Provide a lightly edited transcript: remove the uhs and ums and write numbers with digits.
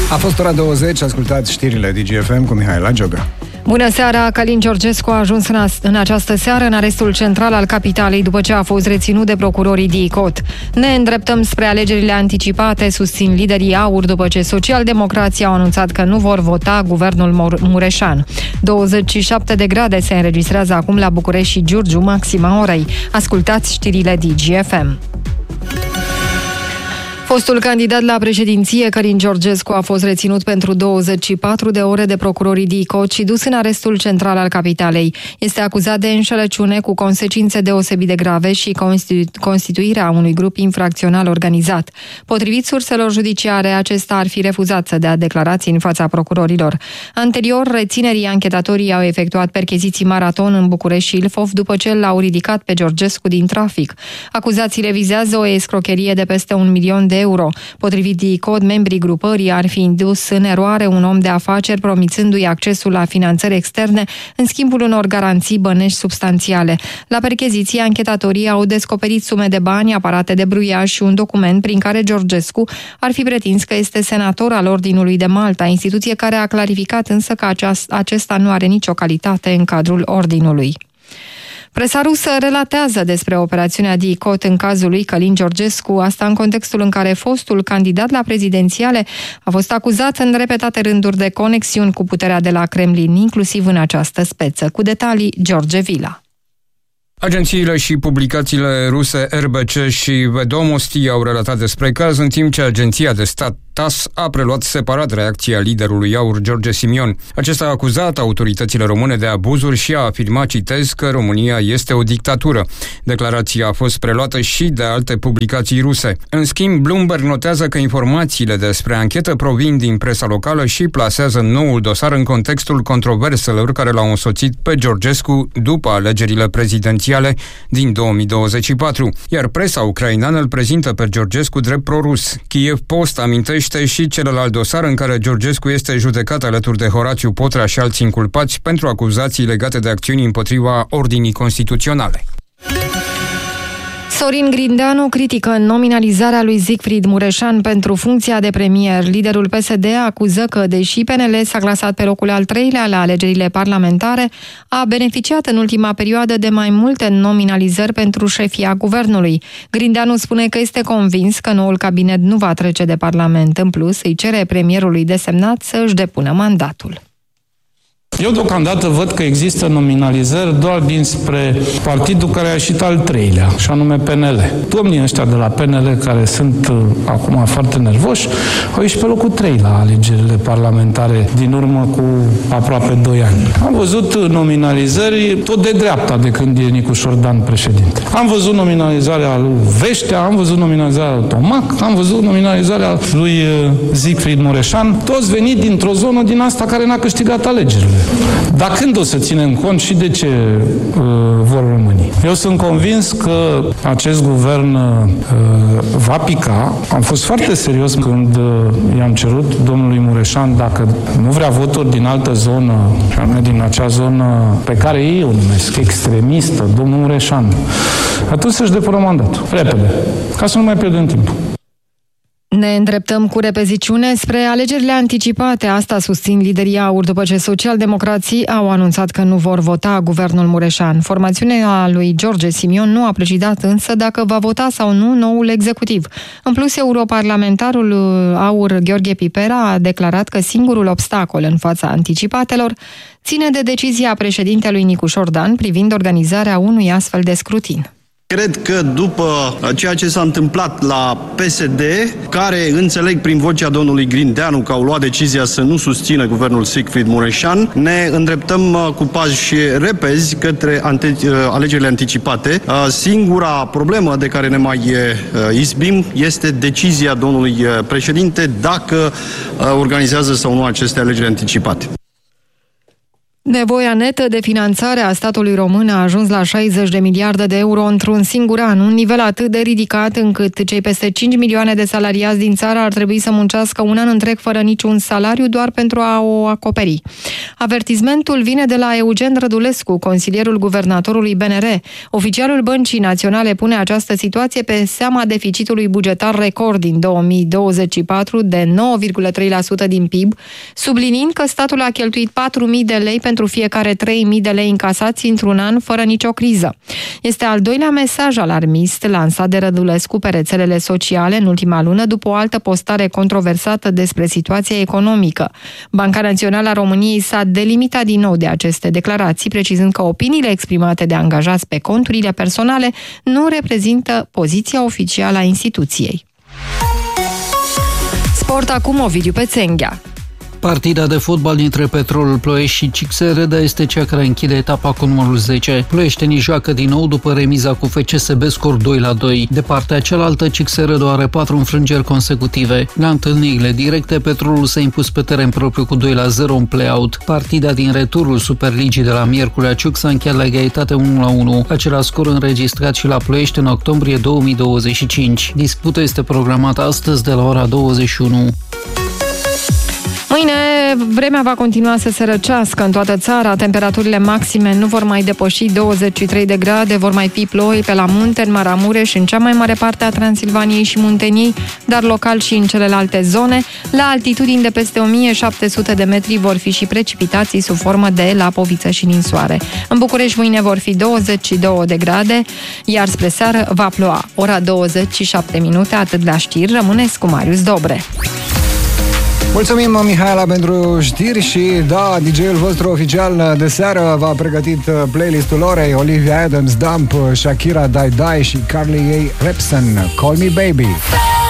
A fost ora 20, ascultați știrile DGFM cu Mihaela Gioga. Bună seara! Călin Georgescu a ajuns în această seară în arestul central al capitalei după ce a fost reținut de procurorii DICOT. Ne îndreptăm spre alegerile anticipate, susțin liderii AUR, după ce socialdemocrații au anunțat că nu vor vota guvernul Mureșan. 27 de grade se înregistrează acum la București și Giurgiu, maxima orei. Ascultați știrile DGFM. Fostul candidat la președinție, Călin Georgescu, a fost reținut pentru 24 de ore de procurorii DICOT și dus în arestul central al capitalei. Este acuzat de înșelăciune cu consecințe deosebit de grave și constituirea unui grup infracțional organizat. Potrivit surselor judiciare, acesta ar fi refuzat să dea declarații în fața procurorilor. Anterior, reținerii anchetatorii au efectuat percheziții maraton în București și Ilfov după ce l-au ridicat pe Georgescu din trafic. Acuzațiile vizează o escrocherie de peste 1 milion de euro. Potrivit DICOT, membrii grupării ar fi indus în eroare un om de afaceri promițându-i accesul la finanțări externe în schimbul unor garanții bănești substanțiale. La percheziție, anchetatorii au descoperit sume de bani, aparate de bruiaj și un document prin care Georgescu ar fi pretins că este senator al Ordinului de Malta, instituție care a clarificat însă că acesta nu are nicio calitate în cadrul Ordinului. Presa rusă relatează despre operațiunea DICOT în cazul lui Călin Georgescu, asta în contextul în care fostul candidat la prezidențiale a fost acuzat în repetate rânduri de conexiuni cu puterea de la Kremlin, inclusiv în această speță. Cu detalii, George Vila. Agențiile și publicațiile ruse RBC și Vedomosti au relatat despre caz, în timp ce agenția de stat TASS a preluat separat reacția liderului AUR, George Simion. Acesta a acuzat autoritățile române de abuzuri și a afirmat, citez, că România este o dictatură. Declarația a fost preluată și de alte publicații ruse. În schimb, Bloomberg notează că informațiile despre anchetă provin din presa locală și plasează noul dosar în contextul controverselor care l-au însoțit pe Georgescu după alegerile prezidențiale din 2024. Iar presa ucraineană îl prezintă pe Georgescu drept prorus. Kiev Post amintește și celălalt dosar în care Georgescu este judecat alături de Horațiu Potra și alți inculpați pentru acuzații legate de acțiuni împotriva ordinii constituționale. Sorin Grindeanu critică nominalizarea lui Siegfried Mureșan pentru funcția de premier. Liderul PSD acuză că, deși PNL s-a clasat pe locul al 3-lea la alegerile parlamentare, a beneficiat în ultima perioadă de mai multe nominalizări pentru șefia guvernului. Grindeanu spune că este convins că noul cabinet nu va trece de Parlament. În plus, îi cere premierului desemnat să își depună mandatul. Eu deocamdată văd că există nominalizări doar dinspre partidul care a ieșit al 3-lea, și anume PNL. Domnii ăștia de la PNL, care sunt acum foarte nervoși, au ieșit pe locul 3 la alegerile parlamentare din urmă cu aproape 2 ani. Am văzut nominalizări tot de dreapta de când e Nicu Șordan președinte. Am văzut nominalizarea lui Veștea, am văzut nominalizarea lui Tomac, am văzut nominalizarea lui Siegfried Mureșan, toți veniți dintr-o zonă din asta care n-a câștigat alegerile. Dar când o să ținem cont și de ce vor românii? Eu sunt convins că acest guvern va pica. Am fost foarte serios când i-am cerut domnului Mureșan, dacă nu vrea voturi din altă zonă, și anume din acea zonă pe care ei o numesc extremistă, domnul Mureșan, atunci să-și depună mandatul. Repede. Ca să nu mai pierdem timp. Ne îndreptăm cu repeziciune spre alegerile anticipate. Asta susțin liderii AUR după ce socialdemocrații au anunțat că nu vor vota guvernul Mureșan. Formațiunea lui George Simion nu a precizat însă dacă va vota sau nu noul executiv. În plus, europarlamentarul AUR Gheorghe Pipera a declarat că singurul obstacol în fața anticipatelor ține de decizia președintelui Nicu Șordan privind organizarea unui astfel de scrutin. Cred că după ceea ce s-a întâmplat la PSD, care înțeleg prin vocea domnului Grindeanu că au luat decizia să nu susțină guvernul Siegfried Mureșan, ne îndreptăm cu pași repezi către alegerile anticipate. Singura problemă de care ne mai izbim este decizia domnului președinte dacă organizează sau nu aceste alegeri anticipate. Nevoia netă de finanțare a statului român a ajuns la 60 de miliarde de euro într-un singur an, un nivel atât de ridicat încât cei peste 5 milioane de salariați din țară ar trebui să muncească un an întreg fără niciun salariu doar pentru a o acoperi. Avertismentul vine de la Eugen Rădulescu, consilierul guvernatorului BNR. Oficialul Băncii Naționale pune această situație pe seama deficitului bugetar record din 2024 de 9,3% din PIB, subliniind că statul a cheltuit 4.000 de lei pentru fiecare 3.000 de lei încasați într-un an fără nicio criză. Este al doilea mesaj alarmist lansat de Rădulescu pe rețelele sociale în ultima lună după o altă postare controversată despre situația economică. Banca Națională a României s-a delimitat din nou de aceste declarații, precizând că opiniile exprimate de angajați pe conturile personale nu reprezintă poziția oficială a instituției. Sport acum, Ovidiu Pețenghea. Partida de fotbal dintre Petrolul Ploiești și CIX Reda este cea care închide etapa cu numărul 10. Ploieștenii joacă din nou după remiza cu FCSB scor 2-2. De partea cealaltă, CIX Reda are 4 înfrângeri consecutive. La întâlnirile directe, Petrolul s-a impus pe teren propriu cu 2-0 în play-out. Partida din returul Superligii de la Miercurea Ciuc s-a încheiat la egalitate 1-1, același scor înregistrat și la Ploiești în octombrie 2025. Disputa este programată astăzi de la ora 21. Mâine vremea va continua să se răcească în toată țara, temperaturile maxime nu vor mai depăși 23 de grade, vor mai fi ploi pe la munte, în Maramureș, în cea mai mare parte a Transilvaniei și Munteniei, dar local și în celelalte zone. La altitudini de peste 1700 de metri vor fi și precipitații sub formă de lapoviță și ninsoare. În București mâine vor fi 22 de grade, iar spre seară va ploua. Ora 27 minute, atât la știri, rămâneți cu Marius Dobre. Mulțumim, Mihaela, pentru știri și, da, DJ-ul vostru oficial de seară v-a pregătit playlistul orei: Olivia Adams, Dump, Shakira, Die Die și Carly A. Repson, Call Me Baby.